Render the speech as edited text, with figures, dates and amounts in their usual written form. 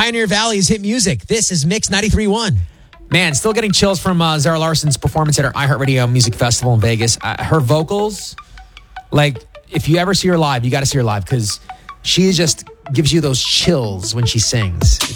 Pioneer Valley's hit music. This is Mix 93.1. Man, still getting chills from Zara Larson's performance at her iHeartRadio Music Festival in Vegas. Her vocals, like, if you ever see her live, you got to see her live because she just gives you those chills when she sings.